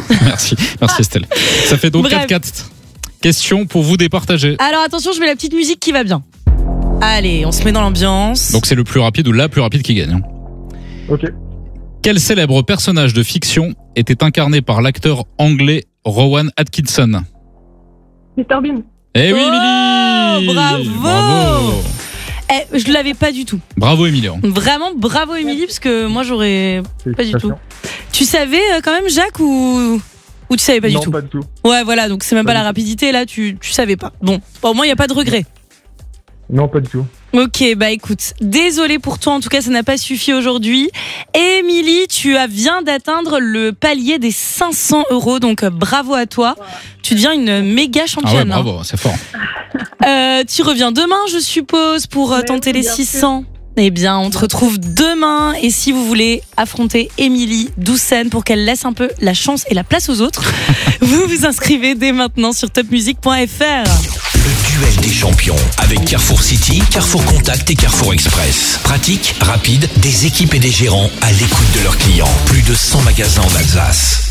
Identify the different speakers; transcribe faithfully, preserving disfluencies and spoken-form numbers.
Speaker 1: Merci, merci Estelle. Ça fait donc
Speaker 2: Bref.
Speaker 1: quatre quatre. Question pour vous départager.
Speaker 2: Alors attention, je mets la petite musique qui va bien. Allez, on se met dans l'ambiance.
Speaker 1: Donc c'est le plus rapide ou la plus rapide qui gagne. hein.
Speaker 3: Ok.
Speaker 1: Quel célèbre personnage de fiction était incarné par l'acteur anglais Rowan Atkinson?
Speaker 4: mister Bean.
Speaker 1: Eh oui,
Speaker 2: Oh,
Speaker 1: Émilie.
Speaker 2: bravo.
Speaker 1: Bravo.
Speaker 2: Eh, je l'avais pas du tout.
Speaker 1: Bravo, Émilie.
Speaker 2: Vraiment, bravo Émilie, parce que moi j'aurais pas du tout.
Speaker 3: Félicitations.
Speaker 2: Tu savais euh, quand même Jacques ou ou tu savais pas
Speaker 3: non,
Speaker 2: du tout?
Speaker 3: pas du tout.
Speaker 2: Ouais, voilà, donc c'est même
Speaker 3: Pas
Speaker 2: pas la
Speaker 3: du tout.
Speaker 2: rapidité là, tu tu savais pas. Bon, bon au moins il y a pas de regret.
Speaker 3: Non, pas du tout.
Speaker 2: Ok, bah écoute, désolé pour toi, en tout cas ça n'a pas suffi aujourd'hui. Émilie, tu as viens d'atteindre le palier des cinq cents euros, donc euh, bravo à toi. Tu deviens une méga
Speaker 1: Ah ouais,
Speaker 2: championne. hein.
Speaker 1: bravo, c'est fort.
Speaker 2: Euh, tu reviens demain, je suppose, pour euh,
Speaker 4: Mais
Speaker 2: tenter
Speaker 4: oui,
Speaker 2: les
Speaker 4: bien
Speaker 2: six
Speaker 4: sûr.
Speaker 2: cents. Eh bien, on te retrouve demain. Et si vous voulez affronter Émilie Doucen pour qu'elle laisse un peu la chance et la place aux autres, vous vous inscrivez dès maintenant sur top music point f r.
Speaker 5: Le duel des champions avec Carrefour City, Carrefour Contact et Carrefour Express. Pratique, rapide, des équipes et des gérants à l'écoute de leurs clients. Plus de cent magasins en Alsace.